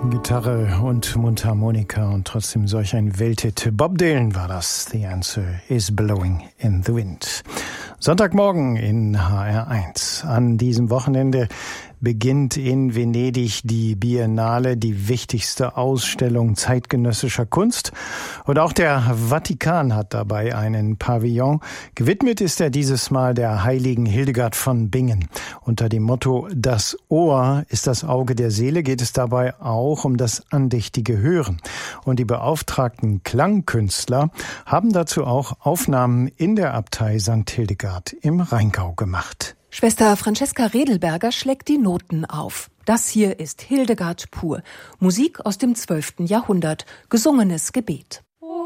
Gitarre und Mundharmonika und trotzdem solch ein Welthit. Bob Dylan war das. The Answer is Blowing in the Wind. Sonntagmorgen in HR1. An diesem Wochenende beginnt in Venedig die Biennale, die wichtigste Ausstellung zeitgenössischer Kunst. Und auch der Vatikan hat dabei einen Pavillon. Gewidmet ist er dieses Mal der heiligen Hildegard von Bingen. Unter dem Motto »Das Ohr ist das Auge der Seele« geht es dabei auch um das andächtige Hören. Und die beauftragten Klangkünstler haben dazu auch Aufnahmen in der Abtei St. Hildegard im Rheingau gemacht. Schwester Francesca Redelberger schlägt die Noten auf. Das hier ist Hildegard pur. Musik aus dem 12. Jahrhundert. Gesungenes Gebet.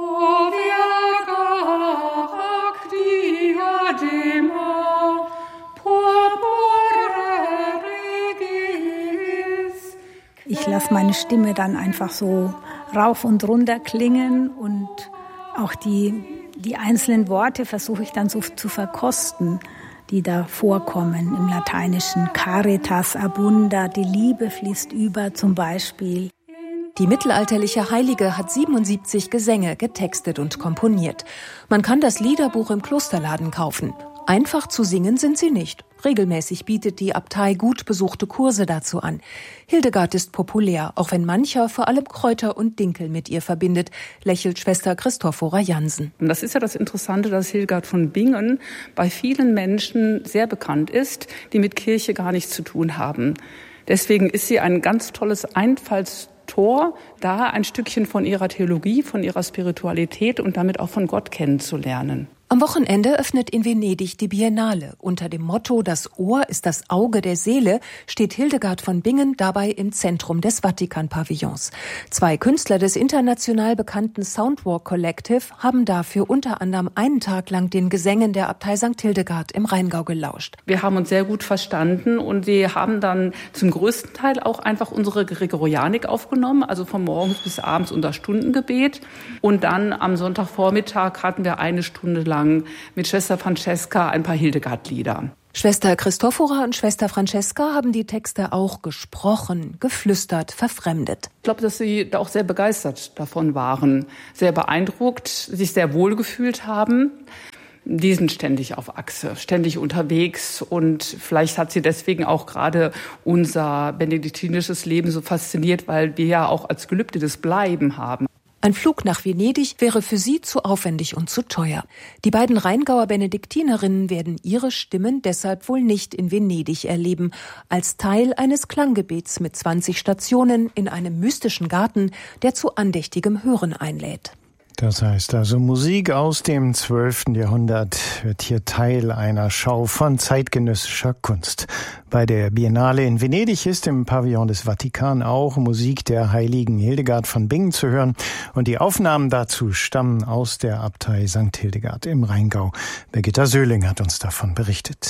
Ich lasse meine Stimme dann einfach so rauf und runter klingen und auch die einzelnen Worte versuche ich dann so zu verkosten, die da vorkommen im Lateinischen. Caritas abunda, die Liebe fließt über zum Beispiel. Die mittelalterliche Heilige hat 77 Gesänge getextet und komponiert. Man kann das Liederbuch im Klosterladen kaufen. Einfach zu singen sind sie nicht. Regelmäßig bietet die Abtei gut besuchte Kurse dazu an. Hildegard ist populär, auch wenn mancher vor allem Kräuter und Dinkel mit ihr verbindet, lächelt Schwester Christophora Jansen. Und das ist ja das Interessante, dass Hildegard von Bingen bei vielen Menschen sehr bekannt ist, die mit Kirche gar nichts zu tun haben. Deswegen ist sie ein ganz tolles Einfallstor, da ein Stückchen von ihrer Theologie, von ihrer Spiritualität und damit auch von Gott kennenzulernen. Am Wochenende öffnet in Venedig die Biennale. Unter dem Motto »Das Ohr ist das Auge der Seele« steht Hildegard von Bingen dabei im Zentrum des Vatikan-Pavillons. 2 Künstler des international bekannten Soundwalk Collective haben dafür unter anderem einen Tag lang den Gesängen der Abtei St. Hildegard im Rheingau gelauscht. Wir haben uns sehr gut verstanden und sie haben dann zum größten Teil auch einfach unsere Gregorianik aufgenommen, also von morgens bis abends unser Stundengebet. Und dann am Sonntagvormittag hatten wir eine Stunde lang mit Schwester Francesca ein paar Hildegard-Lieder. Schwester Christophora und Schwester Francesca haben die Texte auch gesprochen, geflüstert, verfremdet. Ich glaube, dass sie da auch sehr begeistert davon waren, sehr beeindruckt, sich sehr wohl gefühlt haben. Die sind ständig auf Achse, ständig unterwegs und vielleicht hat sie deswegen auch gerade unser benediktinisches Leben so fasziniert, weil wir ja auch als Gelübde das Bleiben haben. Ein Flug nach Venedig wäre für sie zu aufwendig und zu teuer. Die beiden Rheingauer Benediktinerinnen werden ihre Stimmen deshalb wohl nicht in Venedig erleben, als Teil eines Klanggebets mit 20 Stationen in einem mystischen Garten, der zu andächtigem Hören einlädt. Das heißt also, Musik aus dem 12. Jahrhundert wird hier Teil einer Schau von zeitgenössischer Kunst. Bei der Biennale in Venedig ist im Pavillon des Vatikan auch Musik der heiligen Hildegard von Bingen zu hören. Und die Aufnahmen dazu stammen aus der Abtei St. Hildegard im Rheingau. Birgitta Söhling hat uns davon berichtet.